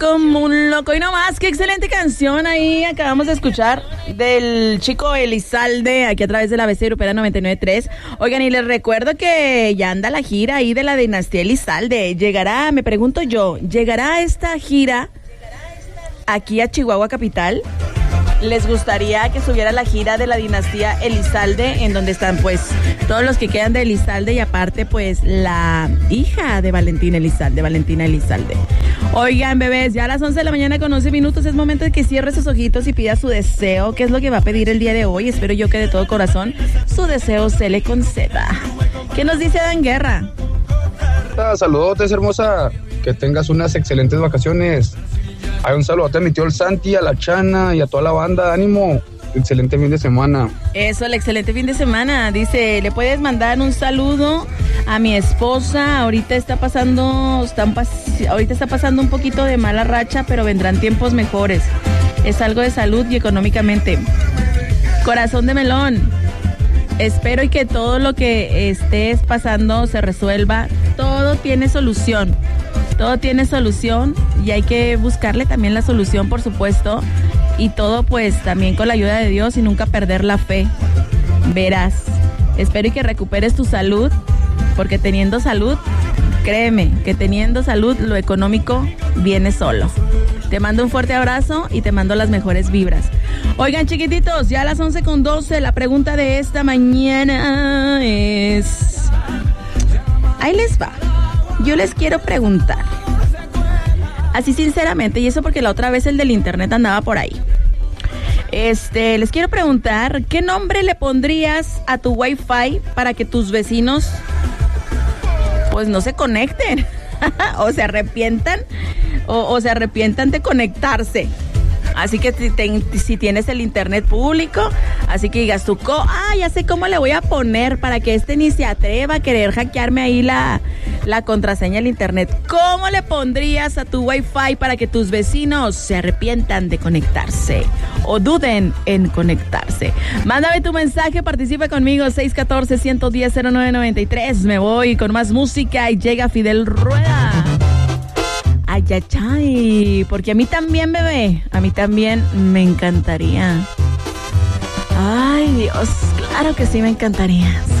como un loco y no más. Qué excelente canción ahí acabamos de escuchar del chico Elizalde aquí a través de la ABC Europea 99.3. Oigan, y les recuerdo que ya anda la gira ahí de la dinastía Elizalde. Llegará, me pregunto yo, ¿llegará esta gira aquí a Chihuahua capital? ¿Les gustaría que subiera la gira de la dinastía Elizalde, en donde están pues todos los que quedan de Elizalde y aparte pues la hija de Valentina Elizalde? Oigan, bebés, ya a las 11 de la mañana con 11 minutos es momento de que cierre sus ojitos y pida su deseo. ¿Qué es lo que va a pedir el día de hoy? Espero yo que de todo corazón su deseo se le conceda. ¿Qué nos dice Dan Guerra? Saludotes, hermosa. Que tengas unas excelentes vacaciones. Hay un saludote a mi tío el Santi, a la Chana y a toda la banda. ánimo, excelente fin de semana. Eso, el excelente fin de semana. Dice, le puedes mandar un saludo a mi esposa. Ahorita está pasando un poquito de mala racha, pero vendrán tiempos mejores. Es algo de salud y económicamente. Corazón de melón. Espero y que todo lo que estés pasando se resuelva. Todo tiene solución. Todo tiene solución y hay que buscarle también la solución, por supuesto. Y todo pues también con la ayuda de Dios y nunca perder la fe. Verás, espero y que recuperes tu salud, porque teniendo salud, créeme, que teniendo salud lo económico viene solo. Te mando un fuerte abrazo y te mando las mejores vibras. Oigan, chiquititos, ya a las 11:12, la pregunta de esta mañana es... Ahí les va. Yo les quiero preguntar, así sinceramente, y eso porque la otra vez el del internet andaba por ahí. Les quiero preguntar, ¿qué nombre le pondrías a tu Wi-Fi para que tus vecinos pues no se conecten o se arrepientan o se arrepientan de conectarse? Así que si tienes el internet público, así que digas tú, ya sé cómo le voy a poner para que ni se atreva a querer hackearme ahí la contraseña del internet. ¿Cómo le pondrías a tu Wi-Fi para que tus vecinos se arrepientan de conectarse o duden en conectarse? Mándame tu mensaje, participa conmigo, 614-110-0993. Me voy con más música y llega Fidel Rueda. Ay, ay, ay, porque a mí también, bebé, a mí también me encantaría. Ay, Dios, claro que sí me encantaría.